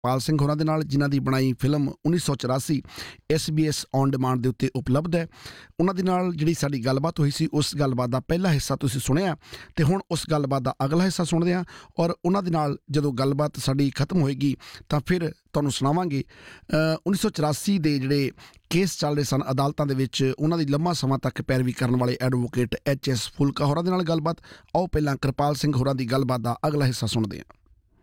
ਕਿਰਪਾਲ ਸਿੰਘ ਹੋਰਾਂ ਦੇ ਨਾਲ, ਜਿਨ੍ਹਾਂ ਦੀ ਬਣਾਈ ਫਿਲਮ 1984 SBS ਔਨ ਡਿਮਾਂਡ ਦੇ ਉੱਤੇ ਉਪਲਬਧ ਹੈ। ਉਹਨਾਂ ਦੇ ਨਾਲ ਜਿਹੜੀ ਸਾਡੀ ਗੱਲਬਾਤ ਹੋਈ ਸੀ, ਉਸ ਗੱਲਬਾਤ ਦਾ ਪਹਿਲਾ ਹਿੱਸਾ ਤੁਸੀਂ ਸੁਣਿਆ ਅਤੇ ਹੁਣ ਉਸ ਗੱਲਬਾਤ ਦਾ ਅਗਲਾ ਹਿੱਸਾ ਸੁਣਦੇ ਹਾਂ। ਔਰ ਉਹਨਾਂ ਦੇ ਨਾਲ ਜਦੋਂ ਗੱਲਬਾਤ ਸਾਡੀ ਖਤਮ ਹੋਏਗੀ ਤਾਂ ਫਿਰ ਤੁਹਾਨੂੰ ਸੁਣਾਵਾਂਗੇ 1984 ਦੇ ਜਿਹੜੇ ਕੇਸ ਚੱਲ ਰਹੇ ਸਨ ਅਦਾਲਤਾਂ ਦੇ ਵਿੱਚ, ਉਹਨਾਂ ਦੀ ਲੰਮਾ ਸਮਾਂ ਤੱਕ ਪੈਰਵੀ ਕਰਨ ਵਾਲੇ ਐਡਵੋਕੇਟ HS ਫੁਲਕਾ ਹੋਰਾਂ ਦੇ ਨਾਲ ਗੱਲਬਾਤ। ਆਓ ਪਹਿਲਾਂ ਕਿਰਪਾਲ ਸਿੰਘ ਹੋਰਾਂ ਦੀ ਗੱਲਬਾਤ ਦਾ ਅਗਲਾ ਹਿੱਸਾ ਸੁਣਦੇ ਹਾਂ।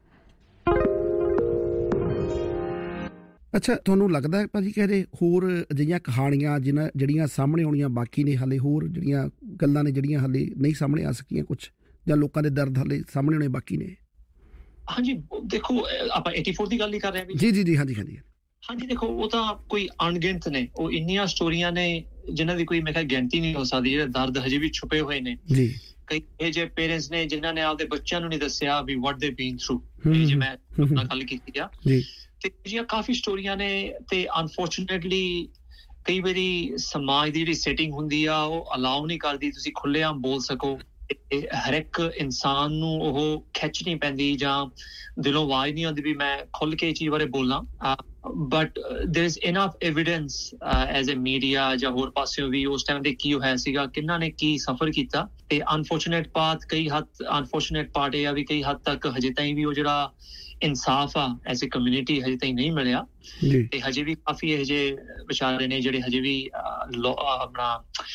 ਅੱਛਾ, ਤੁਹਾਨੂੰ ਲੱਗਦਾ ਹੈ ਭਾਜੀ ਕਿ ਹਜੇ ਹੋਰ ਅਜਿਹੀਆਂ ਕਹਾਣੀਆਂ ਜਿਹੜੀਆਂ ਸਾਹਮਣੇ ਆਉਣੀਆਂ ਬਾਕੀ ਨੇ, ਹਾਲੇ ਹੋਰ ਜਿਹੜੀਆਂ ਗੱਲਾਂ ਨੇ ਜਿਹੜੀਆਂ ਹਾਲੇ ਨਹੀਂ ਸਾਹਮਣੇ ਆ ਸਕੀਆਂ ਕੁਛ, ਜਾਂ ਲੋਕਾਂ ਦੇ ਦਰਦ ਹਾਲੇ ਸਾਹਮਣੇ ਆਉਣੇ ਬਾਕੀ ਨੇ? ਹਾਂਜੀ, ਦੇਖੋ ਆਪਾਂ 84 ਦੀ ਗੱਲ ਹੀ ਕਰ ਰਹੇ ਹਾਂ। ਜੀ ਹਾਂਜੀ। ਹਾਂਜੀ, ਦੇਖੋ ਉਹ ਤਾਂ ਕੋਈ ਅਣਗਿਣਤ ਨੇ, ਉਹ ਇੰਨੀਆਂ ਸਟੋਰੀਆਂ ਨੇ ਜਿਨ੍ਹਾਂ ਦੀ ਕੋਈ ਮੈਂ ਕਿਹਾ ਗਿਣਤੀ ਨਹੀਂ ਹੋ ਸਕਦੀ, ਜਿਹੜੇ ਦਰਦ ਹਜੇ ਵੀ ਛੁਪੇ ਹੋਏ ਨੇ। ਜੀ, ਕਈ ਇਹ ਜਿਹੇ ਪੇਰੈਂਟਸ ਨੇ ਜਿਨ੍ਹਾਂ ਨੇ ਆਪਦੇ ਬੱਚਿਆਂ ਨੂੰ ਨਹੀਂ ਦੱਸਿਆ ਵੀ ਵਾਟ ਦੇ ਬੀਨ ਥਰੂ, ਜੇ ਮੈਂ ਆਪਣਾ ਗੱਲ ਕੀਤੀ ਆ, ਤੇ ਜਿਹੜੀਆਂ ਕਾਫੀ ਸਟੋਰੀਆਂ ਨੇ। ਤੇ ਅਨਫੋਰਚੂਨੇਟਲੀ ਕਈ ਵਾਰੀ ਸਮਾਜ ਦੀ ਜਿਹੜੀ ਸੈਟਿੰਗ ਹੁੰਦੀ ਆ ਉਹ ਅਲਾਉ ਨਹੀਂ ਕਰਦੀ ਤੁਸੀਂ ਖੁੱਲ੍ਹੇਆਮ ਬੋਲ ਸਕੋ। ਹਰ ਇੱਕ ਇਨਸਾਨ ਨੂੰ ਉਹ ਖਿੱਚ ਨਹੀਂ ਪੈਂਦੀ ਜਾਂ ਦਿਲੋਂ ਆਵਾਜ਼ ਨਹੀਂ ਆਉਂਦੀ ਵੀ ਮੈਂ ਖੁੱਲ੍ਹ ਕੇ ਇਹ ਚੀਜ਼ ਬਾਰੇ ਬੋਲਾਂ। But there is enough evidence as a media ਜਾਂ ਹੋਰ ਪਾਸਿਓਂ ਵੀ ਉਸ ਟਾਈਮ ਤੇ ਕੀ ਹੋਇਆ ਸੀਗਾ, ਕਿਹਨਾਂ ਨੇ ਕੀ ਸਫ਼ਰ ਕੀਤਾ। ਤੇ ਅਨਫੋਰਚੂਨੇਟ ਪਾਰਟ ਇਹ ਆ ਵੀ ਕਈ ਹੱਦ ਤੱਕ ਹਜੇ ਤਾਈਂ ਵੀ ਉਹ ਜਿਹੜਾ ਇਨਸਾਫ ਆ ਐਜ਼ ਏ ਕਮਿਊਨਿਟੀ ਹਜੇ ਤਾਈਂ ਨਹੀਂ ਮਿਲਿਆ। ਤੇ ਹਜੇ ਵੀ ਕਾਫੀ ਇਹੋ ਜਿਹੇ ਵਿਚਾਰੇ ਨੇ ਜਿਹੜੇ ਹਜੇ ਵੀ ਆਪਣਾ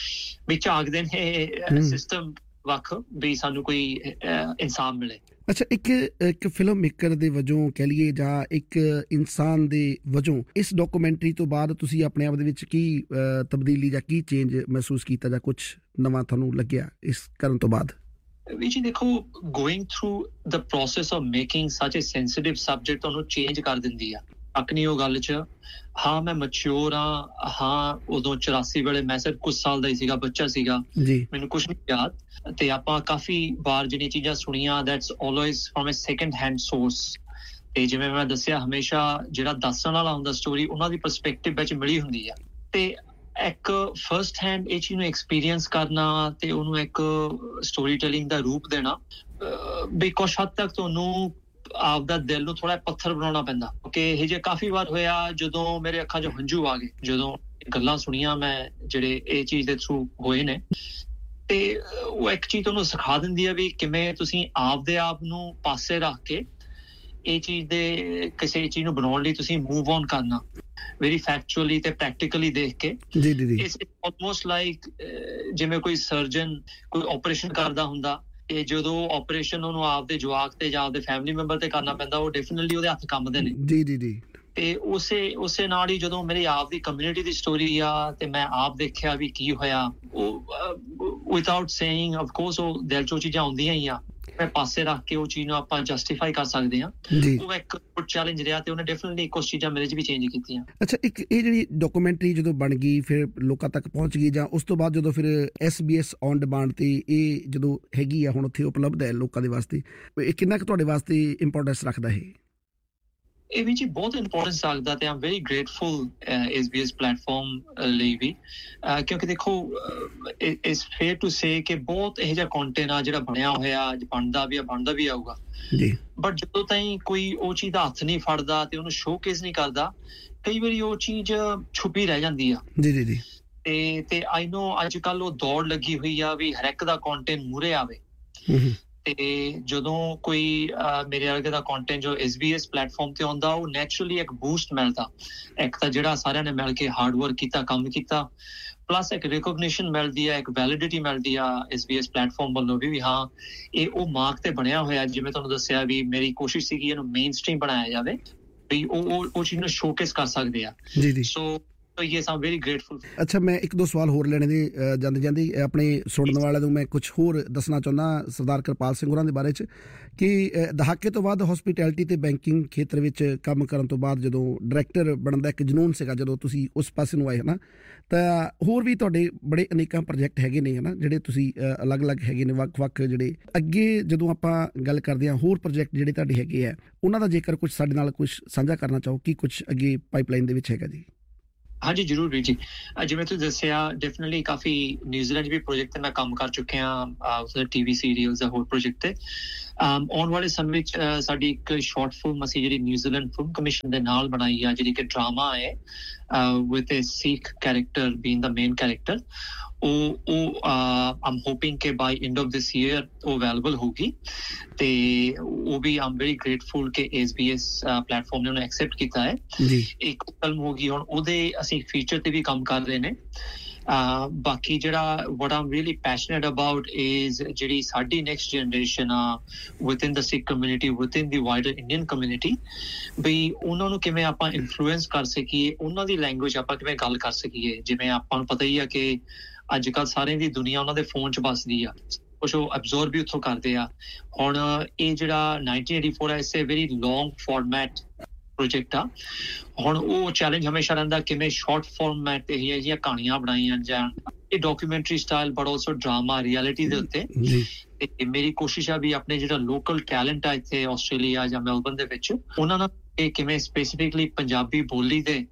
ਵੀ ਝਾਕਦੇ ਨੇ ਸਿਸਟਮ ਵੱਖ, ਵੀ ਸਾਨੂੰ ਕੋਈ ਇਨਸਾਫ ਮਿਲੇ। ਅੱਛਾ, ਇੱਕ ਫਿਲਮ ਮੇਕਰ ਦੇ ਵਜੋਂ ਕਹਿ ਲਈਏ ਜਾਂ ਇੱਕ ਇਨਸਾਨ ਦੇ ਵਜੋਂ ਇਸ ਡਾਕੂਮੈਂਟਰੀ ਤੋਂ ਬਾਅਦ ਤੁਸੀਂ ਆਪਣੇ ਆਪ ਦੇ ਵਿੱਚ ਕੀ ਤਬਦੀਲੀ ਜਾਂ ਕੀ ਚੇਂਜ ਮਹਿਸੂਸ ਕੀਤਾ ਜਾਂ ਕੁਛ ਨਵਾਂ ਤੁਹਾਨੂੰ ਲੱਗਿਆ ਇਸ ਕਰਨ ਤੋਂ ਬਾਅਦ? ਵੀ ਜੀ ਦੇਖੋ, going through the process of making ਸੱਚ ਏ ਸੈਂਸਿਟਿਵ ਸਬਜੈਕਟ ਤੁਹਾਨੂੰ ਚੇਂਜ ਕਰ ਦਿੰਦੀ ਆ। ਆਪਣੀ ਉਹ ਗੱਲ 'ਚ ਹਾਂ ਮੈਂ ਮੈਚਿਓਰ ਹਾਂ ਉਦੋਂ 84 ਵੇਲੇ ਮੈਂ ਸਿਰਫ ਕੁਛ ਸਾਲ ਦਾ ਹੀ ਸੀਗਾ, ਬੱਚਾ ਸੀਗਾ, ਮੈਨੂੰ ਕੁਛ ਨਹੀਂ ਯਾਦ। ਤੇ ਆਪਾਂ ਕਾਫੀ ਵਾਰ ਜਿਹੜੀਆਂ ਚੀਜ਼ਾਂ ਸੁਣੀਆਂ that's always firm A second hand source. ਤੇ ਜਿਵੇਂ ਮੈਂ ਦੱਸਿਆ, ਹਮੇਸ਼ਾ ਜਿਹੜਾ ਦੱਸਣ ਵਾਲਾ ਹੁੰਦਾ ਸਟੋਰੀ ਉਹਨਾਂ ਦੀ ਪਰਸਪੈਕਟਿਵ ਵਿੱਚ ਮਿਲੀ ਹੁੰਦੀ ਆ। ਤੇ ਇੱਕ ਫਸਟ ਹੈਂਡ ਇਹ ਚੀਜ਼ ਨੂੰ ਐਕਸਪੀਰੀਅੰਸ ਕਰਨਾ ਤੇ ਉਹਨੂੰ ਇੱਕ ਸਟੋਰੀ ਟੈਲਿੰਗ ਦਾ ਰੂਪ ਦੇਣਾ, ਵੀ ਕੁਛ ਹੱਦ ਤੱਕ ਤੁਹਾਨੂੰ ਆਪਦਾ ਦਿਲ ਨੂੰ ਥੋੜਾ ਪੱਥਰ ਬਣਾਉਣਾ ਪੈਂਦਾ। ਕਿ ਇਹ ਜੇ ਕਾਫੀ ਵਾਰ ਹੋਇਆ ਜਦੋਂ ਮੇਰੇ ਅੱਖਾਂ 'ਚ ਹੰਝੂ ਆ ਗਏ, ਜਦੋਂ ਗੱਲਾਂ ਸੁਣੀਆਂ ਮੈਂ ਜਿਹੜੇ ਇਹ ਚੀਜ਼ ਦੇ ਥਰੂ ਹੋਏ ਨੇ। ਤੇ ਉਹ ਇੱਕ ਚੀਜ਼ ਤੁਹਾਨੂੰ ਸਿਖਾ ਦਿੰਦੀ ਆ ਵੀ ਕਿਵੇਂ ਤੁਸੀਂ ਆਪਦੇ ਆਪ ਨੂੰ ਪਾਸੇ ਰੱਖ ਕੇ ਇਹ ਚੀਜ਼ ਦੇ ਕਿਸੇ ਚੀਜ਼ ਨੂੰ ਬਣਾਉਣ ਲਈ ਤੁਸੀਂ ਮੂਵ ਔਨ ਕਰਨਾ ਵੈਰੀ ਫੈਕਚੁਅਲੀ ਤੇ ਪ੍ਰੈਕਟੀਕਲੀ ਦੇਖ ਕੇ। ਇਟਸ ਆਲਮੋਸਟ ਲਾਈਕ ਜਿਵੇਂ ਕੋਈ ਸਰਜਨ ਕੋਈ ਆਪਰੇਸ਼ਨ ਕਰਦਾ ਹੁੰਦਾ, ਤੇ ਜਦੋਂ ਆਪਰੇਸ਼ਨ ਉਹਨੂੰ ਆਪਦੇ ਜਵਾਕ ਤੇ ਜਾਂ ਆਪਦੇ ਫੈਮਿਲੀ ਮੈਂਬਰ ਤੇ ਕਰਨਾ ਪੈਂਦਾ, ਉਹ ਡੈਫੀਨਿਟਲੀ ਉਹਦੇ ਹੱਥ ਕੰਬਦੇ ਨੇ। ਜੀ। ਤੇ ਉਸੇ ਨਾਲ ਹੀ ਜਦੋਂ ਮੇਰੀ ਆਪ ਦੀ ਕਮਿਊਨਿਟੀ ਦੀ ਸਟੋਰੀ ਆ ਤੇ ਮੈਂ ਆਪ ਦੇਖਿਆ ਵੀ ਕੀ ਹੋਇਆ, ਉਹ ਵਿਦਆਊਟ ਸੇਇੰਗ ਆਫ ਕੋਰਸ ਉਹ ਦਿਲ 'ਚ ਉਹ ਚੀਜ਼ਾਂ ਆਉਂਦੀਆਂ ਹੀ ਆ, ਮੈਂ ਪਾਸੇ ਰੱਖ ਕੇ ਉਹ ਚੀਜ਼ ਨੂੰ ਆਪਾਂ ਜਸਟੀਫਾਈ ਕਰ ਸਕਦੇ ਹਾਂ। ਉਹ ਇੱਕ ਚੈਲੰਜ ਰਿਹਾ ਤੇ ਉਹਨੇ ਡੈਫੀਨਿਟਲੀ ਕੁਝ ਚੀਜ਼ਾਂ ਮੇਰੇ 'ਚ ਵੀ ਚੇਂਜ ਕੀਤੀਆਂ। ਅੱਛਾ, ਇੱਕ ਇਹ ਜਿਹੜੀ ਡਾਕੂਮੈਂਟਰੀ ਜਦੋਂ ਬਣ ਗਈ ਫਿਰ ਲੋਕਾਂ ਤੱਕ ਪਹੁੰਚ ਗਈ, ਜਾਂ ਉਸ ਤੋਂ ਬਾਅਦ ਜਦੋਂ ਫਿਰ SBS ਔਨ ਡਿਮਾਂਡ ਤੇ ਇਹ ਜਦੋਂ ਹੈਗੀ ਆ ਹੁਣ ਉੱਥੇ ਉਪਲਬਧ ਹੈ ਲੋਕਾਂ ਦੇ ਵਾਸਤੇ, ਇਹ ਕਿੰਨਾ ਕੁ ਤੁਹਾਡੇ ਵਾਸਤੇ ਇੰਪੋਰਟੈਂਸ ਰੱਖਦਾ ਇਹ ਵੀ ਜੀ ਬਹੁਤ ਇੰਪੋਰਟੈਂਸ ਰੱਖਦਾ। ਤੇ ਆਮ ਵੈਰੀ ਗ੍ਰੇਟਫੁਲ SBS ਪਲੇਟਫਾਰਮ ਲਈ ਵੀ, ਕਿਉਂਕਿ ਦੇਖੋ ਇਟਸ ਫੇਅਰ ਟੂ ਸੇ ਕਿ ਬਹੁਤ ਇਹੋ ਜਿਹਾ ਕੰਟੈਂਟ ਆ ਜਿਹੜਾ ਬਣਿਆ ਹੋਇਆ, ਬਣਦਾ ਵੀ ਆਊਗਾ। ਬਟ ਜਦੋਂ ਤਾਈਂ ਕੋਈ ਉਹ ਚੀਜ਼ ਦਾ ਹੱਥ ਨਹੀਂ ਫੜਦਾ ਤੇ ਉਹਨੂੰ ਸ਼ੋਕੇਸ ਨਹੀਂ ਕਰਦਾ, ਕਈ ਵਾਰੀ ਉਹ ਚੀਜ਼ ਛੁਪੀ ਰਹਿ ਜਾਂਦੀ ਆ। ਜੀ। ਤੇ ਆਈ ਨੋ ਅੱਜ ਕੱਲ ਉਹ ਦੌੜ ਲੱਗੀ ਹੋਈ ਆ ਵੀ ਹਰ ਇੱਕ ਦਾ ਕੰਟੈਂਟ ਮੂਹਰੇ ਆਵੇ। ਤੇ ਜਦੋਂ ਕੋਈ ਮੇਰੇ ਵਰਗੇ ਦਾ ਕੰਟੈਂਟ ਜੋ SBS ਪਲੇਟਫਾਰਮ ਤੇ ਆਉਂਦਾ, ਉਹ ਨੈਚੁਰਲੀ ਇੱਕ ਬੂਸਟ ਮਿਲਦਾ। ਇੱਕ ਤਾਂ ਜਿਹੜਾ ਸਾਰਿਆਂ ਨੇ ਮਿਲ ਕੇ ਹਾਰਡ ਵਰਕ ਕੀਤਾ, ਕੰਮ ਕੀਤਾ, ਪਲੱਸ ਇੱਕ ਰਿਕੋਗਨੀਸ਼ਨ ਮਿਲਦੀ ਆ, ਇੱਕ ਵੈਲਿਡਿਟੀ ਮਿਲਦੀ ਆ SBS ਪਲੇਟਫਾਰਮ ਵੱਲੋਂ ਵੀ ਹਾਂ ਇਹ ਉਹ ਮਾਰਕ ਤੇ ਬਣਿਆ ਹੋਇਆ। ਜਿਵੇਂ ਤੁਹਾਨੂੰ ਦੱਸਿਆ ਵੀ ਮੇਰੀ ਕੋਸ਼ਿਸ਼ ਸੀਗੀ ਇਹਨੂੰ ਮੇਨ ਸਟ੍ਰੀਮ ਬਣਾਇਆ ਜਾਵੇ, ਵੀ ਉਹ ਚੀਜ਼ ਨੂੰ ਸ਼ੋਕੇਸ ਕਰ ਸਕਦੇ ਆ। ਸੋ ਯੈਸ, ਆਮ ਵੈਰੀ ਗ੍ਰੇਟਫੁਲ। ਅੱਛਾ, ਮੈਂ ਇੱਕ ਦੋ ਸਵਾਲ ਹੋਰ ਲੈਣੇ ਦੇ ਜਾਂਦੇ ਆਪਣੇ ਸੁਣਨ ਵਾਲਿਆਂ ਨੂੰ ਮੈਂ ਕੁਛ ਹੋਰ ਦੱਸਣਾ ਚਾਹੁੰਦਾ ਸਰਦਾਰ ਕਿਰਪਾਲ ਸਿੰਘ ਹੋਰਾਂ ਦੇ ਬਾਰੇ 'ਚ ਕਿ ਦਹਾਕੇ ਤੋਂ ਬਾਅਦ ਹੌਸਪੀਟੈਲਿਟੀ ਤੇ ਬੈਂਕਿੰਗ ਖੇਤਰ ਵਿੱਚ ਕੰਮ ਕਰਨ ਤੋਂ ਬਾਅਦ ਜਦੋਂ ਡਾਇਰੈਕਟਰ ਬਣਨ ਦਾ ਇੱਕ ਜਨੂੰਨ ਸੀਗਾ, ਜਦੋਂ ਤੁਸੀਂ ਉਸ ਪਾਸੇ ਨੂੰ ਆਏ ਹੈ ਨਾ, ਤਾਂ ਹੋਰ ਵੀ ਤੁਹਾਡੇ ਬੜੇ ਅਨੇਕਾਂ ਪ੍ਰੋਜੈਕਟ ਹੈਗੇ ਨੇ ਹੈ ਨਾ, ਜਿਹੜੇ ਤੁਸੀਂ ਅਲੱਗ-ਅਲੱਗ ਹੈਗੇ ਨੇ ਵੱਖ-ਵੱਖ। ਜਿਹੜੇ ਅੱਗੇ ਜਦੋਂ ਆਪਾਂ ਗੱਲ ਕਰਦੇ ਹਾਂ ਹੋਰ ਪ੍ਰੋਜੈਕਟ ਜਿਹੜੇ ਤੁਹਾਡੇ ਹੈਗੇ ਆ, ਉਹਨਾਂ ਦਾ ਜੇਕਰ ਕੁਛ ਸਾਡੇ ਨਾਲ ਕੁਛ ਸਾਂਝਾ ਕਰਨਾ ਚਾਹੋ, ਕੀ ਕੁਛ ਅੱਗੇ ਪਾਈਪਲਾਈਨ ਦੇ ਵਿੱਚ ਹੈਗਾ ਜੀ? ਹਾਂਜੀ ਜ਼ਰੂਰ ਵੀਰ ਜੀ, ਜਿਵੇਂ ਤੁਸੀਂ ਦੱਸਿਆ ਡੈਫੀਨਿਟਲੀ ਕਾਫੀ ਨਿਊਜ਼ੀਲੈਂਡ ਵੀ ਪ੍ਰੋਜੈਕਟ ਤੇ ਮੈਂ ਕੰਮ ਕਰ ਚੁੱਕਿਆ, TV ਸੀਰੀਅਲਸ ਦਾ ਹੋਰ ਪ੍ਰੋਜੈਕਟ ਤੇ। ਆਉਣ ਵਾਲੇ ਸਮੇਂ ਵਿੱਚ ਸਾਡੀ ਇੱਕ ਸ਼ਾਰਟ ਫਿਲਮ ਅਸੀਂ ਜਿਹੜੀ ਨਿਊਜ਼ੀਲੈਂਡ ਫਿਲਮ ਕਮਿਸ਼ਨ ਦੇ ਨਾਲ ਬਣਾਈ ਆ, ਜਿਹੜੀ ਕਿ ਡਰਾਮਾ ਹੈ with a Sikh character being the main character. I'm hoping ਕਿ by end of this year ਉਹ available ਹੋਗੀ ਤੇ ਉਹ ਵੀ I'm very grateful ਕਿ SBS ਪਲੇਟਫਾਰਮ ਨੇ ਉਹਨੂੰ accept ਕੀਤਾ ਹੈ ਜੀ। ਇੱਕ ਫਿਲਮ ਹੋਗੀ, ਹੁਣ ਉਹਦੇ ਅਸੀਂ ਫੀਚਰ ਤੇ ਵੀ ਕੰਮ ਕਰ ਰਹੇ ਨੇ। ਬਾਕੀ ਜਿਹੜਾ what I'm really passionate about is ਜਿਹੜੀ ਸਾਡੀ next generation ਆ within the Sikh community, within the wider Indian community, ਵੀ ਉਹਨਾਂ ਨੂੰ ਕਿਵੇਂ ਆਪਾਂ ਇਨਫਲੂਐਂਸ ਕਰ ਸਕੀਏ, ਉਹਨਾਂ ਦੀ ਲੈਂਗੁਏਜ ਆਪਾਂ ਕਿਵੇਂ ਗੱਲ ਕਰ ਸਕੀਏ। ਜਿਵੇਂ ਆਪਾਂ ਨੂੰ ਪਤਾ ਹੀ ਆ ਕਿ ਅੱਜ ਕੱਲ੍ਹ ਸਾਰਿਆਂ ਦੀ ਦੁਨੀਆ ਉਹਨਾਂ ਦੇ ਫੋਨ 'ਚ ਵੱਸਦੀ ਆ, ਕੁਛ ਉਹ ਐਬਜ਼ੋਰਬ ਵੀ ਉੱਥੋਂ ਕਰਦੇ ਆ। ਹੁਣ ਇਹ ਜਿਹੜਾ 1984 ਹੈ, it's a very long format project ਆ। ਹੁਣ ਉਹ ਚੈਲੰਜ ਹਮੇਸ਼ਾ ਰਹਿੰਦਾ ਕਿਵੇਂ ਸ਼ਾਰਟ ਫਾਰਮੈਟ ਤੇ ਇਹ ਜਿਹੀਆਂ ਕਹਾਣੀਆਂ ਬਣਾਈਆਂ ਜਾਣ, ਇਹ documentary style but also drama reality ਦੇ ਉੱਤੇ। ਤੇ ਮੇਰੀ ਕੋਸ਼ਿਸ਼ ਆ ਵੀ ਆਪਣੇ ਜਿਹੜਾ ਲੋਕਲ ਟੈਲੈਂਟ ਆ ਇੱਥੇ ਆਸਟ੍ਰੇਲੀਆ ਜਾਂ ਮੈਲਬਰਨ ਦੇ ਵਿੱਚ, ਉਹਨਾਂ ਨਾਲ ਇਹ ਕਿਵੇਂ ਸਪੈਸੀਫਿਕਲੀ ਪੰਜਾਬੀ ਬੋਲੀ ਦੇ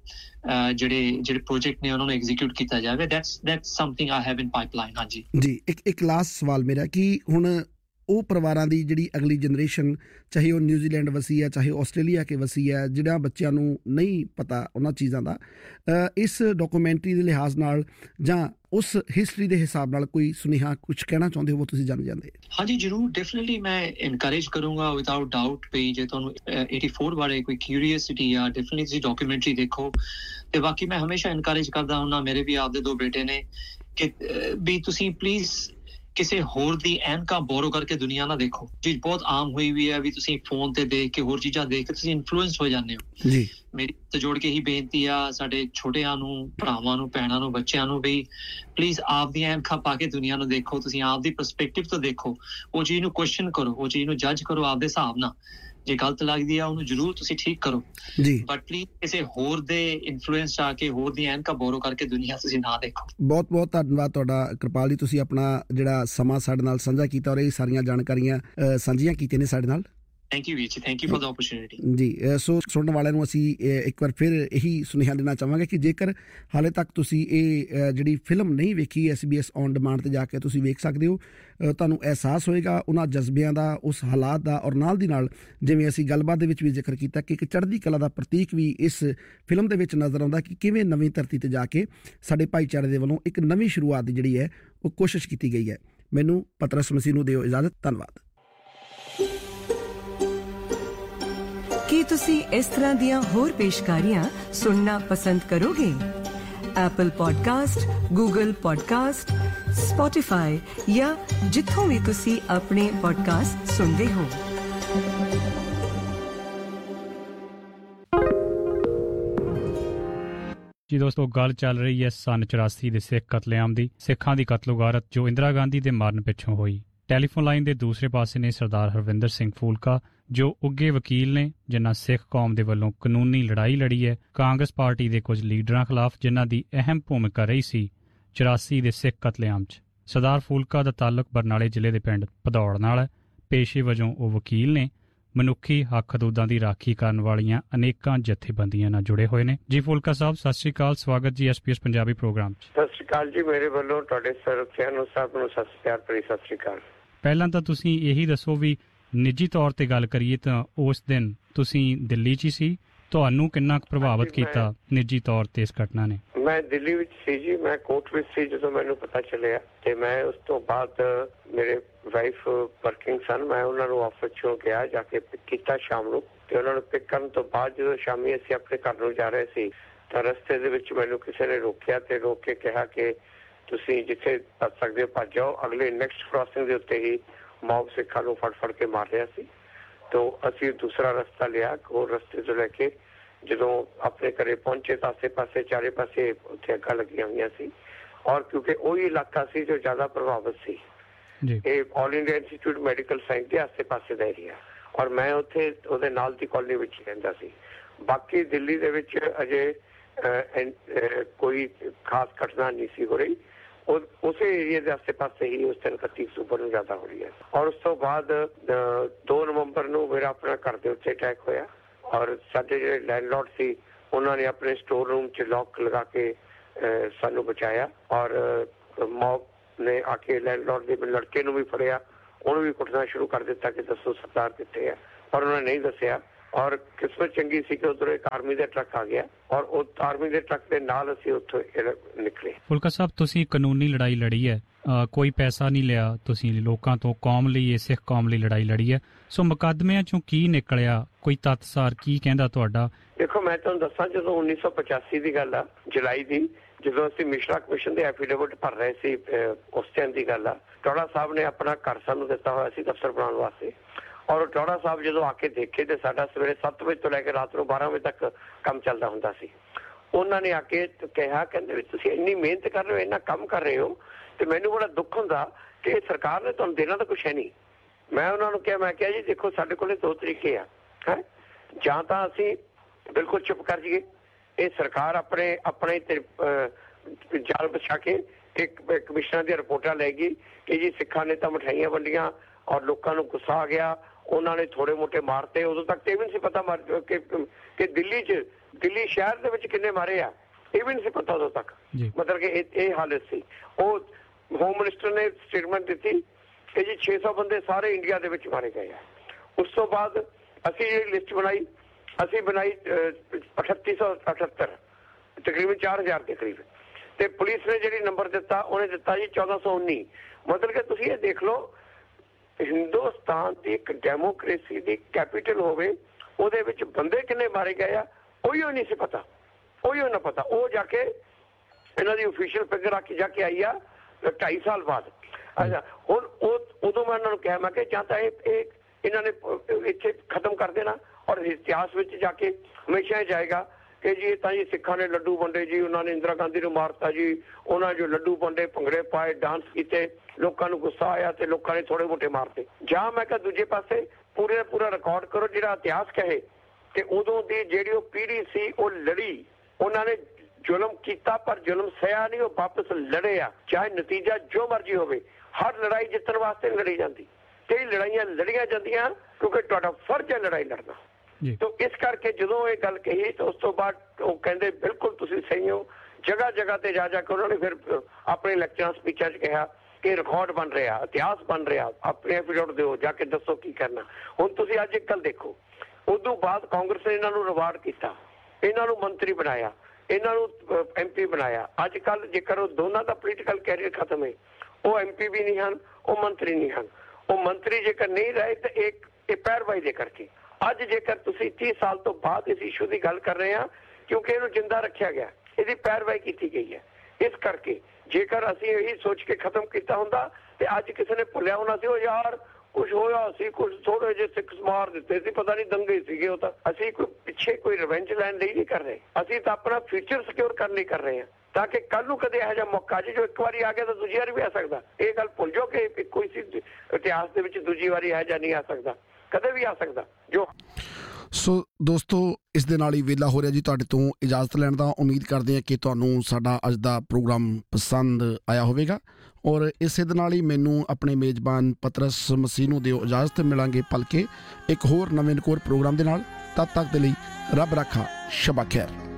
ਜਿਹੜੇ ਪ੍ਰੋਜੈਕਟ ਨੇ ਉਹਨਾਂ ਨੂੰ ਐਗਜ਼ੀਕਿਊਟ ਕੀਤਾ ਜਾਵੇ। that's something I have in pipeline। ਹਾਂਜੀ ਜੀ, ਇੱਕ ਲਾਸਟ ਸਵਾਲ ਮੇਰਾ ਕਿ ਹੁਣ ਉਹ ਪਰਿਵਾਰਾਂ ਦੀ ਜਿਹੜੀ ਅਗਲੀ ਜਨਰੇਸ਼ਨ, ਚਾਹੇ ਉਹ ਨਿਊਜ਼ੀਲੈਂਡ ਵਸੀ ਹੈ ਚਾਹੇ ਆਸਟ੍ਰੇਲੀਆ ਕੇ ਵਸੀ ਹੈ, ਜਿਹੜਾ ਬੱਚਿਆਂ ਨੂੰ ਨਹੀਂ ਪਤਾ ਉਹਨਾਂ ਚੀਜ਼ਾਂ ਦਾ, ਇਸ ਡਾਕੂਮੈਂਟਰੀ ਦੇ ਲਿਹਾਜ਼ ਨਾਲ ਜਾਂ ਉਸ ਹਿਸਟਰੀ ਦੇ ਹਿਸਾਬ ਨਾਲ ਕੋਈ ਸੁਨੇਹਾ ਕੁਝ ਕਹਿਣਾ ਚਾਹੁੰਦੇ ਹੋ ਤੁਸੀਂ ਜਾਣ ਜਾਂਦੇ? ਹਾਂਜੀ ਜ਼ਰੂਰ, ਡੈਫੀਨਿਟਲੀ ਮੈਂ ਇਨਕਰੇਜ ਕਰੂੰਗਾ ਵਿਦਆਊਟ ਡਾਊਟ ਵੀ ਜੇ ਤੁਹਾਨੂੰ 84 ਬਾਰੇ ਕੋਈ ਕਿਊਰੀਅਸਿਟੀ ਆ, ਡੈਫੀਨਿਟਲੀ ਤੁਸੀਂ ਡਾਕੂਮੈਂਟਰੀ ਦੇਖੋ। ਤੇ ਬਾਕੀ ਮੈਂ ਹਮੇਸ਼ਾ ਇਨਕਰੇਜ ਕਰਦਾ ਹੁੰਦਾ, ਮੇਰੇ ਵੀ ਆਪਦੇ 2 ਬੇਟੇ ਨੇ, ਕਿ ਵੀ ਤੁਸੀਂ ਪਲੀਜ਼ ਕਿਸੇ ਹੋਰ ਦੀ ਐਨਕਾਂ ਬੋਰੋ ਕਰਕੇ ਦੁਨੀਆ ਨਾ ਦੇਖੋ। ਚੀਜ਼ ਬਹੁਤ ਆਮ ਹੋਈ ਵੀ ਹੈ ਵੀ ਤੁਸੀਂ ਫੋਨ ਤੇ ਦੇਖ ਕੇ ਹੋਰ ਚੀਜ਼ਾਂ ਦੇਖ ਕੇ ਤੁਸੀਂ ਇਨਫਲੂਐਂਸ ਹੋ ਜਾਂਦੇ ਹੋ ਜੀ। ਮੇਰੀ ਤੇ ਜੋੜ ਕੇ ਹੀ ਬੇਨਤੀ ਆ ਸਾਡੇ ਛੋਟਿਆਂ ਨੂੰ, ਭਰਾਵਾਂ ਨੂੰ, ਭੈਣਾਂ ਨੂੰ, ਬੱਚਿਆਂ ਨੂੰ ਵੀ ਪਲੀਜ਼ ਆਪ ਦੀਆਂ ਐਨਕਾਂ ਪਾ ਕੇ ਦੁਨੀਆ ਨੂੰ ਦੇਖੋ। ਤੁਸੀਂ ਆਪ ਦੀ ਪਰਸਪੈਕਟਿਵ ਤੋਂ ਦੇਖੋ, ਉਹ ਚੀਜ਼ ਨੂੰ ਕੁਐਸਚਨ ਕਰੋ, ਉਹ ਚੀਜ਼ ਨੂੰ ਜੱਜ ਕਰੋ ਆਪਦੇ ਹਿਸਾਬ ਨਾਲ। ਜੇ ਗਲਤ ਲੱਗਦੀ ਆ ਉਹਨੂੰ ਜ਼ਰੂਰ ਤੁਸੀਂ ਠੀਕ ਕਰੋ ਜੀ, ਬਟ ਪਲੀਜ਼ ਕਿਸੇ ਹੋਰ ਦੇ ਇਨਫਲੂਐਂਸ ਆ ਕੇ ਹੋਰ ਦੀ ਐਨਕਾਂ ਬੋਰੋ ਕਰਕੇ ਦੁਨੀਆ ਤੁਸੀਂ ਨਾ ਦੇਖੋ। ਬਹੁਤ ਬਹੁਤ ਧੰਨਵਾਦ ਤੁਹਾਡਾ ਕਿਰਪਾਲ ਜੀ, ਤੁਸੀਂ ਆਪਣਾ ਜਿਹੜਾ ਸਮਾਂ ਸਾਡੇ ਨਾਲ ਸਾਂਝਾ ਕੀਤਾ ਔਰ ਇਹ ਸਾਰੀਆਂ ਜਾਣਕਾਰੀਆਂ ਸਾਂਝੀਆਂ ਕੀਤੀਆਂ ਨੇ ਸਾਡੇ ਨਾਲ। ਥੈਂਕ ਯੂ ਵੀਰ ਜੀ, thank you for the opportunity ਜੀ। ਸੋ ਸੁਣਨ ਵਾਲਿਆਂ ਨੂੰ ਅਸੀਂ ਇੱਕ ਵਾਰ ਫਿਰ ਇਹੀ ਸੁਨੇਹਾ ਦੇਣਾ ਚਾਹਾਂਗੇ ਕਿ ਜੇਕਰ ਹਾਲੇ ਤੱਕ ਤੁਸੀਂ ਇਹ ਜਿਹੜੀ ਫਿਲਮ ਨਹੀਂ ਵੇਖੀ, SBS ਔਨ ਡਿਮਾਂਡ 'ਤੇ ਜਾ ਕੇ ਤੁਸੀਂ ਵੇਖ ਸਕਦੇ ਹੋ। ਤੁਹਾਨੂੰ ਅਹਿਸਾਸ ਹੋਏਗਾ ਉਹਨਾਂ ਜਜ਼ਬਿਆਂ ਦਾ, ਉਸ ਹਾਲਾਤ ਦਾ, ਔਰ ਨਾਲ ਦੀ ਨਾਲ ਜਿਵੇਂ ਅਸੀਂ ਗੱਲਬਾਤ ਦੇ ਵਿੱਚ ਵੀ ਜ਼ਿਕਰ ਕੀਤਾ ਕਿ ਇੱਕ ਚੜ੍ਹਦੀ ਕਲਾ ਦਾ ਪ੍ਰਤੀਕ ਵੀ ਇਸ ਫਿਲਮ ਦੇ ਵਿੱਚ ਨਜ਼ਰ ਆਉਂਦਾ ਕਿ ਕਿਵੇਂ ਨਵੀਂ ਧਰਤੀ 'ਤੇ ਜਾ ਕੇ ਸਾਡੇ ਭਾਈਚਾਰੇ ਦੇ ਵੱਲੋਂ ਇੱਕ ਨਵੀਂ ਸ਼ੁਰੂਆਤ ਦੀ ਜਿਹੜੀ ਹੈ ਉਹ ਕੋਸ਼ਿਸ਼ ਕੀਤੀ ਗਈ ਹੈ। ਮੈਨੂੰ ਪਤਰਸ ਮਸੀਹ ਨੂੰ ਦਿਓ ਇਜਾਜ਼ਤ। ਧੰਨਵਾਦ। ਕੀ ਤੁਸੀਂ ਇਸ ਤਰ੍ਹਾਂ ਦੀਆਂ ਹੋਰ ਪੇਸ਼ਕਾਰੀਆਂ ਸੁਣਨਾ ਪਸੰਦ ਕਰੋਗੇ? Apple podcast, Google podcast, Spotify ਜਾਂ ਜਿੱਥੋਂ ਵੀ ਤੁਸੀਂ ਆਪਣੇ ਪੋਡਕਾਸਟ ਸੁਣਦੇ ਹੋ। ਜੀ ਦੋਸਤੋ, ਗੱਲ ਚੱਲ ਰਹੀ ਹੈ ਸਨ 84 ਦੇ ਸਿੱਖ ਕਤਲੇਆਮ ਦੀ, ਸਿੱਖਾਂ ਦੀ ਕਤਲੋਗਾਰਤ ਜੋ ਇੰਦਰਾ ਗਾਂਧੀ ਦੇ ਮਰਨ ਪਿੱਛੋਂ ਹੋਈ। ਟੈਲੀਫੋਨ ਲਾਈਨ ਦੇ ਦੂਸਰੇ ਪਾਸੇ ਨੇ ਸਰਦਾਰ ਹਰਵਿੰਦਰ ਸਿੰਘ ਫੂਲਕਾ, ਜੋ ਉੱਘੇ ਵਕੀਲ ਨੇ ਜਿਨ੍ਹਾਂ ਸਿੱਖ ਕੌਮ ਦੇ ਵੱਲੋਂ ਕਾਨੂੰਨੀ ਲੜਾਈ ਲੜੀ ਹੈ ਕਾਂਗਰਸ ਪਾਰਟੀ ਦੇ ਕੁਝ ਲੀਡਰਾਂ ਖਿਲਾਫ, ਜਿਨ੍ਹਾਂ ਦੀ ਅਹਿਮ ਭੂਮਿਕਾ ਰਹੀ ਸੀ 84 ਦੇ ਸਿੱਖ ਕਤਲੇਆਮ 'ਚ। ਸਰਦਾਰ ਫੂਲਕਾ ਦਾ ਤਾਲੁਕ ਬਰਨਾਲੇ ਜ਼ਿਲ੍ਹੇ ਦੇ ਪਿੰਡ ਭਦੌੜ ਨਾਲ ਹੈ। ਪੇਸ਼ੇ ਵਜੋਂ ਉਹ ਵਕੀਲ ਨੇ, ਮਨੁੱਖੀ ਹੱਕ ਹਦੂਦਾਂ ਦੀ ਰਾਖੀ ਕਰਨ ਵਾਲੀਆਂ ਅਨੇਕਾਂ ਜਥੇਬੰਦੀਆਂ ਨਾਲ ਜੁੜੇ ਹੋਏ ਨੇ। ਜੀ ਫੂਲਕਾ ਸਾਹਿਬ, ਸਤਿ ਸ਼੍ਰੀ ਅਕਾਲ, ਸਵਾਗਤ ਜੀ SBS ਪੰਜਾਬੀ ਪ੍ਰੋਗਰਾਮ 'ਚ। ਸਤਿ ਸ਼੍ਰੀ ਅਕਾਲ ਜੀ, ਮੇਰੇ ਵੱਲੋਂ ਤੁਹਾਡੇ ਸਰੋਤਿਆਂ ਨੂੰ ਸਭ ਨੂੰ ਸਤਿ ਸ਼੍ਰੀ ਅਕਾਲ। ਪਹਿਲਾਂ ਤਾਂ ਤੁਸੀਂ ਇਹੀ ਦੱਸੋ ਵੀ ਨਿੱਜੀ ਤੌਰ ਤੇ ਗੱਲ ਕਰੀਏ ਤਾਂ ਉਸ ਦਿਨ ਤੁਸੀਂ ਦਿੱਲੀ 'ਚ ਹੀ ਸੀ, ਤੁਹਾਨੂੰ ਕਿੰਨਾ ਕੁ ਪ੍ਰਭਾਵਿਤ ਕੀਤਾ ਨਿੱਜੀ ਤੌਰ ਤੇ ਇਸ ਘਟਨਾ ਨੇ? ਮੈਂ ਦਿੱਲੀ ਵਿੱਚ ਸੀ ਜੀ, ਮੈਂ ਕੋਰਟ ਵਿੱਚ ਸੀ ਜਦੋਂ ਮੈਨੂੰ ਪਤਾ ਚੱਲਿਆ, ਤੇ ਮੈਂ ਉਸ ਤੋਂ ਬਾਅਦ ਮੇਰੇ ਵਾਈਫ ਵਰਕਿੰਗ ਸਨ, ਮੈਂ ਉਹਨਾਂ ਨੂੰ ਆਫਿਸ ਚੋਂ ਗਿਆ, ਜਾ ਕੇ ਪਿਕ ਕੀਤਾ ਸ਼ਾਮ ਨੂੰ, ਤੇ ਉਹਨਾਂ ਨੂੰ ਪਿਕ ਕਰਨ ਤੋਂ ਬਾਅਦ ਜਦੋਂ ਸ਼ਾਮੀ ਅਸੀਂ ਆਪਣੇ ਘਰ ਨੂੰ ਜਾ ਰਹੇ ਸੀ ਤਾਂ ਰਸਤੇ ਦੇ ਵਿੱਚ ਮੈਨੂੰ ਕਿਸੇ ਨੇ ਰੋਕਿਆ ਤੇ ਰੋਕ ਕੇ ਕਿਹਾ ਕਿ ਤੁਸੀਂ ਜਿੱਥੇ ਭੱਜ ਸਕਦੇ ਹੋ ਭੱਜ ਜਾਓ। ਅਗਲੇ ਨੈਕਸਟ ਕ੍ਰਾਸਿੰਗ ਦੇ ਉੱਤੇ ਹੀ ਮੌਬ ਸਿੱਖਾਂ ਨੂੰ ਫੜ ਕੇ ਮਾਰ ਰਿਹਾ ਸੀ। ਤੋਂ ਅਸੀਂ ਦੂਸਰਾ ਰਸਤਾ ਲਿਆ, ਹੋਰ ਰਸਤੇ ਤੋਂ ਲੈ ਕੇ ਜਦੋਂ ਆਪਣੇ ਘਰੇ ਪਹੁੰਚੇ ਤਾਂ ਆਸੇ-ਪਾਸੇ ਚਾਰੇ ਪਾਸੇ ਉੱਥੇ ਅੱਗਾਂ ਲੱਗੀਆਂ ਹੋਈਆਂ ਸੀ, ਔਰ ਕਿਉਂਕਿ ਉਹੀ ਇਲਾਕਾ ਸੀ ਜੋ ਜ਼ਿਆਦਾ ਪ੍ਰਭਾਵਿਤ ਸੀ। ਇਹ all India institute medical science ਦੇ ਆਸੇ-ਪਾਸੇ ਦਾ ਏਰੀਆ, ਔਰ ਮੈਂ ਉੱਥੇ ਉਹਦੇ ਨਾਲ ਦੀ ਕਾਲੋਨੀ ਵਿੱਚ ਰਹਿੰਦਾ ਸੀ। ਬਾਕੀ ਦਿੱਲੀ ਦੇ ਵਿੱਚ ਅਜੇ ਕੋਈ ਖਾਸ ਘਟਨਾ ਨਹੀਂ ਸੀ ਹੋ ਰਹੀ, ਉਸੇ ਏਰੀਏ ਦੇ ਆਸੇ-ਪਾਸੇ ਹੀ ਉਸ ਦਿਨ 31 ਅਕਤੂਬਰ ਨੂੰ ਜ਼ਿਆਦਾ ਹੋ ਰਹੀ ਹੈ। ਔਰ ਉਸ ਤੋਂ ਬਾਅਦ 2 ਨਵੰਬਰ ਨੂੰ ਮੇਰਾ ਆਪਣਾ ਘਰ ਦੇ ਉੱਤੇ ਅਟੈਕ ਹੋਇਆ, ਔਰ ਸਾਡੇ ਜਿਹੜੇ ਲੈਂਡਲੋਰਡ ਸੀ ਉਹਨਾਂ ਨੇ ਆਪਣੇ ਸਟੋਰ ਰੂਮ 'ਚ ਲੌਕ ਲਗਾ ਕੇ ਸਾਨੂੰ ਬਚਾਇਆ, ਔਰ ਮੌਬ ਨੇ ਆ ਕੇ ਲੈਂਡਲੋਰਡ ਦੇ ਲੜਕੇ ਨੂੰ ਵੀ ਫੜਿਆ, ਉਹਨੂੰ ਵੀ ਕੁੱਟਣਾ ਸ਼ੁਰੂ ਕਰ ਦਿੱਤਾ ਕਿ ਦੱਸੋ ਸਰਦਾਰ ਕਿੱਥੇ ਆ, ਪਰ ਉਹਨੇ ਨਹੀਂ ਦੱਸਿਆ। ਔਰ ਕਿਸਮਤ ਚੰਗੀ ਸੀ ਕਿ ਉਧਰੋਂ ਇੱਕ ਆਰਮੀ ਦਾ ਟਰੱਕ ਆ ਗਿਆ ਔਰ ਉਹ ਆਰਮੀ ਦੇ ਟਰੱਕ ਦੇ ਨਾਲ ਅਸੀਂ ਉੱਥੋਂ ਨਿਕਲੇ। ਫੁਲਕਾ ਸਾਹਿਬ, ਤੁਸੀਂ ਕਾਨੂੰਨੀ ਲੜਾਈ ਲੜੀ ਹੈ, ਕੋਈ ਪੈਸਾ ਨਹੀਂ ਲਿਆ ਤੁਸੀਂ ਲੋਕਾਂ ਤੋਂ, ਕੌਮ ਲਈ, ਸਿੱਖ ਕੌਮ ਲਈ ਲੜਾਈ ਲੜੀ ਹੈ। ਸੋ ਮੁਕੱਦਮਿਆਂ ਚੋਂ ਕੀ ਨਿਕਲਿਆ, ਕੋਈ ਤੱਤਸਾਰ ਕੀ ਕਹਿੰਦਾ ਤੁਹਾਡਾ? ਦੇਖੋ ਮੈਂ ਤੁਹਾਨੂੰ ਦੱਸਾਂ, ਜਦੋਂ 1985 ਦੀ ਗੱਲ ਆ, ਜੁਲਾਈ ਦੀ, ਜਦੋਂ ਅਸੀਂ ਮਿਸ਼ਰਾ ਕਮਿਸ਼ਨ ਦੇ ਐਫੀਡੇਵਿਟ ਭਰ ਰਹੇ ਸੀ, ਉਸ ਟਾਈਮ ਦੀ ਗੱਲ ਆ, ਟੌੜਾ ਸਾਹਿਬ ਨੇ ਆਪਣਾ ਘਰ ਸਾਨੂੰ ਦਿੱਤਾ ਹੋਇਆ ਸੀ ਦਫ਼ਤਰ ਬਣਾਉਣ ਵਾਸਤੇ। ਔਰ ਟੌੜਾ ਸਾਹਿਬ ਜਦੋਂ ਆ ਕੇ ਦੇਖੇ ਤੇ ਸਾਡਾ ਸਵੇਰੇ 7 ਵਜੇ ਤੋਂ ਲੈ ਕੇ ਰਾਤ ਨੂੰ 12 ਵਜੇ ਤੱਕ ਕੰਮ ਚੱਲਦਾ ਹੁੰਦਾ ਸੀ। ਉਹਨਾਂ ਨੇ ਆ ਕੇ ਕਿਹਾ, ਕਹਿੰਦੇ ਵੀ ਤੁਸੀਂ ਇੰਨੀ ਮਿਹਨਤ ਕਰ ਰਹੇ ਹੋ, ਇੰਨਾ ਕੰਮ ਕਰ ਰਹੇ ਹੋ, ਤੇ ਮੈਨੂੰ ਬੜਾ ਦੁੱਖ ਹੁੰਦਾ ਕਿ ਸਰਕਾਰ ਨੇ ਤੁਹਾਨੂੰ ਦੇਣਾ ਤਾਂ ਕੁਛ ਹੈ ਨਹੀਂ। ਮੈਂ ਉਹਨਾਂ ਨੂੰ ਕਿਹਾ, ਮੈਂ ਕਿਹਾ ਜੀ ਦੇਖੋ ਸਾਡੇ ਕੋਲੇ ਦੋ ਤਰੀਕੇ ਆ, ਹੈ ਜਾਂ ਤਾਂ ਅਸੀਂ ਬਿਲਕੁਲ ਚੁੱਪ ਕਰ ਜਾਈਏ, ਇਹ ਸਰਕਾਰ ਆਪਣੇ ਜਾਲ ਵਿਛਾ ਕੇ ਇੱਕ ਕਮਿਸ਼ਨਰ ਦੀਆਂ ਰਿਪੋਰਟਾਂ ਲੈ ਗਈ ਕਿ ਜੀ ਸਿੱਖਾਂ ਨੇ ਤਾਂ ਮਠਿਆਈਆਂ ਵੰਡੀਆਂ ਔਰ ਲੋਕਾਂ ਨੂੰ ਗੁੱਸਾ ਆ ਗਿਆ, ਉਹਨਾਂ ਨੇ ਥੋੜੇ ਮੋਟੇ ਮਾਰਤੇ। ਉਦੋਂ ਤੱਕ ਇਹ ਵੀ ਨਹੀਂ ਸੀ ਪਤਾ ਕਿ ਦਿੱਲੀ ਸ਼ਹਿਰ ਦੇ ਵਿੱਚ ਕਿੰਨੇ ਮਾਰੇ ਆ, ਇਹ ਵੀ ਨਹੀਂ ਸੀ ਪਤਾ ਉਦੋਂ ਤੱਕ। ਮਤਲਬ ਕਿ ਇਹ ਹਾਲਤ ਸੀ। ਉਹ ਹੋਮ ਮਿਨਿਸਟਰ ਨੇ ਸਟੇਟਮੈਂਟ ਦਿੱਤੀ ਕਿ ਜੀ 600 ਬੰਦੇ ਸਾਰੇ ਇੰਡੀਆ ਦੇ ਵਿੱਚ ਮਾਰੇ ਗਏ ਆ। ਉਸ ਤੋਂ ਬਾਅਦ ਅਸੀਂ ਜਿਹੜੀ ਲਿਸਟ ਬਣਾਈ 3878, ਤਕਰੀਬਨ 4000 ਦੇ ਕਰੀਬ, ਤੇ ਪੁਲਿਸ ਨੇ ਜਿਹੜੀ ਨੰਬਰ ਦਿੱਤਾ ਉਹਨੇ ਦਿੱਤਾ ਜੀ 1419। ਮਤਲਬ ਕਿ ਤੁਸੀਂ ਇਹ ਦੇਖ ਲਓ, ਹਿੰਦੁਸਤਾਨ ਦੀ ਇੱਕ ਡੈਮੋਕ੍ਰੇਸੀ ਦੀ ਕੈਪੀਟਲ ਹੋਵੇ, ਉਹਦੇ ਵਿੱਚ ਬੰਦੇ ਕਿੰਨੇ ਮਾਰੇ ਗਏ ਆ ਉਹੀਓ ਨਹੀਂ ਸੀ ਪਤਾ, ਉਹੀਓ ਨਾ ਪਤਾ। ਉਹ ਜਾ ਕੇ ਇਹਨਾਂ ਦੀ ਅਫੀਸ਼ੀਅਲ ਫਿਗਰ ਆ ਕੇ ਜਾ ਕੇ ਆਈ ਆ 2.5 ਸਾਲ ਬਾਅਦ। ਅੱਛਾ, ਹੁਣ ਉਦੋਂ ਮੈਂ ਇਹਨਾਂ ਨੂੰ ਕਿਹਾ, ਮੈਂ ਕਿ ਜਾਂ ਤਾਂ ਇਹ ਇਹਨਾਂ ਨੇ ਇੱਥੇ ਖਤਮ ਕਰ ਦੇਣਾ ਔਰ ਇਤਿਹਾਸ ਵਿੱਚ ਜਾ ਕੇ ਹਮੇਸ਼ਾ ਹੀ ਜਾਏਗਾ ਕਿ ਜੀ ਤਾਂ ਜੀ ਸਿੱਖਾਂ ਨੇ ਲੱਡੂ ਵੰਡੇ ਜੀ, ਉਹਨਾਂ ਨੇ ਇੰਦਰਾ ਗਾਂਧੀ ਨੂੰ ਮਾਰਤਾ ਜੀ, ਉਹਨਾਂ ਜੋ ਲੱਡੂ ਵੰਡੇ, ਭੰਗੜੇ ਪਾਏ, ਡਾਂਸ ਕੀਤੇ, ਲੋਕਾਂ ਨੂੰ ਗੁੱਸਾ ਆਇਆ ਤੇ ਲੋਕਾਂ ਨੇ ਥੋੜੇ ਮੋਟੇ ਮਾਰਤੇ। ਜਾਂ ਮੈਂ ਕਿਹਾ ਦੂਜੇ ਪਾਸੇ ਪੂਰਾ ਰਿਕਾਰਡ ਕਰੋ ਜਿਹੜਾ ਇਤਿਹਾਸ ਕਹੇ ਕਿ ਉਦੋਂ ਦੀ ਜਿਹੜੀ ਉਹ ਪੀੜ੍ਹੀ ਸੀ ਉਹ ਲੜੀ, ਉਹਨਾਂ ਨੇ ਜ਼ੁਲਮ ਕੀਤਾ ਪਰ ਜ਼ੁਲਮ ਸਹਿਆ ਨਹੀਂ, ਉਹ ਵਾਪਸ ਲੜੇ ਆ, ਚਾਹੇ ਨਤੀਜਾ ਜੋ ਮਰਜ਼ੀ ਹੋਵੇ। ਹਰ ਲੜਾਈ ਜਿੱਤਣ ਵਾਸਤੇ ਲੜੀ ਜਾਂਦੀ, ਕਈ ਲੜਾਈਆਂ ਲੜੀਆਂ ਜਾਂਦੀਆਂ ਕਿਉਂਕਿ ਤੁਹਾਡਾ ਫਰਜ਼ ਹੈ ਲੜਾਈ ਲੜਨਾ। ਤੋ ਇਸ ਕਰਕੇ ਜਦੋਂ ਇਹ ਗੱਲ ਕਹੀ ਤਾਂ ਉਸ ਤੋਂ ਬਾਅਦ ਉਹ ਕਹਿੰਦੇ ਬਿਲਕੁਲ ਤੁਸੀਂ ਸਹੀ ਹੋ। ਜਗ੍ਹਾ ਤੇ ਜਾ ਕੇ ਉਹਨਾਂ ਨੇ ਫਿਰ ਆਪਣੇ ਲੈਕਚਰਾਂ ਸਪੀਚਾਂ 'ਚ ਕਿਹਾ ਕਿ ਰਿਕਾਰਡ ਬਣ ਰਿਹਾ, ਇਤਿਹਾਸ ਬਣ ਰਿਹਾ, ਆਪਣੇ ਐਫੀਡੇਵਿਟ ਦਿਓ, ਜਾ ਕੇ ਦੱਸੋ ਕੀ ਕਰਨਾ। ਹੁਣ ਤੁਸੀਂ ਅੱਜ ਇੱਕ ਗੱਲ ਦੇਖੋ, ਉਦੋਂ ਬਾਅਦ ਕਾਂਗਰਸ ਨੇ ਇਹਨਾਂ ਨੂੰ ਰਿਵਾਰਡ ਕੀਤਾ, ਇਹਨਾਂ ਨੂੰ ਮੰਤਰੀ ਬਣਾਇਆ, ਇਹਨਾਂ ਨੂੰ MP ਬਣਾਇਆ। ਅੱਜ ਕੱਲ ਜੇਕਰ ਉਹ ਦੋਨਾਂ ਦਾ ਪੋਲੀਟੀਕਲ ਕੈਰੀਅਰ ਖਤਮ ਹੈ, ਉਹ MP ਵੀ ਨਹੀਂ ਹਨ, ਉਹ ਮੰਤਰੀ ਨਹੀਂ ਹਨ। ਉਹ ਮੰਤਰੀ ਜੇਕਰ ਨਹੀਂ ਰਹੇ ਤਾਂ ਇਹ ਪੈਰਵਾਈ ਦੇ ਕਰਕੇ। ਅੱਜ ਜੇਕਰ ਤੁਸੀਂ 30 ਸਾਲ ਤੋਂ ਬਾਅਦ ਇਸ ਇਸ਼ੂ ਦੀ ਗੱਲ ਕਰ ਰਹੇ ਹਾਂ ਕਿਉਂਕਿ ਇਹਨੂੰ ਜਿੰਦਾ ਰੱਖਿਆ ਗਿਆ, ਇਹਦੀ ਪੈਰਵਾਈ ਕੀਤੀ ਗਈ ਹੈ। ਇਸ ਕਰਕੇ ਜੇਕਰ ਅਸੀਂ ਇਹੀ ਸੋਚ ਕੇ ਖਤਮ ਕੀਤਾ ਹੁੰਦਾ ਤੇ ਅੱਜ ਕਿਸੇ ਨੇ ਭੁੱਲਿਆ ਹੋਣਾ ਸੀ, ਉਹ ਯਾਰ ਕੁਛ ਹੋਇਆ ਸੀ, ਕੁਛ ਥੋੜੇ ਜਿਹੇ ਸਿੱਖ ਮਾਰ ਦਿੱਤੇ ਸੀ, ਪਤਾ ਨਹੀਂ ਦੰਗੇ ਸੀਗੇ। ਉਹ ਤਾਂ ਅਸੀਂ ਕੋਈ ਪਿੱਛੇ ਕੋਈ ਰਿਵੈਂਜ ਲੈਣ ਲਈ ਨਹੀਂ ਕਰ ਰਹੇ, ਅਸੀਂ ਤਾਂ ਆਪਣਾ ਫਿਊਚਰ ਸਿਕਿਉਰ ਕਰਨ ਲਈ ਕਰ ਰਹੇ ਹਾਂ ਤਾਂ ਕਿ ਕੱਲ ਨੂੰ ਕਦੇ ਇਹੋ ਜਿਹਾ ਮੌਕਾ ਜੇ ਜੋ ਇੱਕ ਵਾਰੀ ਆ ਗਿਆ ਤਾਂ ਦੂਜੀ ਵਾਰੀ ਵੀ ਆ ਸਕਦਾ। ਇਹ ਗੱਲ ਭੁੱਲ ਜਾਓ ਕਿ ਕੋਈ ਇਤਿਹਾਸ ਦੇ ਵਿੱਚ ਦੂਜੀ ਵਾਰੀ ਇਹੋ ਜਿਹਾ ਨਹੀਂ ਆ ਸਕਦਾ, ਕਦੇ ਵੀ ਆ ਸਕਦਾ। ਸੋ ਦੋਸਤੋ, ਇਸ ਦੇ ਨਾਲ ਹੀ ਵੇਲਾ ਹੋ ਰਿਹਾ ਜੀ ਤੁਹਾਡੇ ਤੋਂ ਇਜਾਜ਼ਤ ਲੈਣ ਦਾ। ਉਮੀਦ ਕਰਦੇ ਹਾਂ ਕਿ ਤੁਹਾਨੂੰ ਸਾਡਾ ਅੱਜ ਦਾ ਪ੍ਰੋਗਰਾਮ ਪਸੰਦ ਆਇਆ ਹੋਵੇਗਾ ਔਰ ਇਸੇ ਦੇ ਨਾਲ ਹੀ ਮੈਨੂੰ ਆਪਣੇ ਮੇਜ਼ਬਾਨ ਪਤਰਸ ਮਸੀਹ ਨੂੰ ਦਿਓ ਇਜਾਜ਼ਤ। ਮਿਲਾਂਗੇ ਭਲਕੇ ਇੱਕ ਹੋਰ ਨਵੇਂ ਨਕੋਰ ਪ੍ਰੋਗਰਾਮ ਦੇ ਨਾਲ। ਤਦ ਤੱਕ ਦੇ ਲਈ ਰੱਬ ਰਾਖਾ, ਸ਼ਬਾ ਖੈਰ।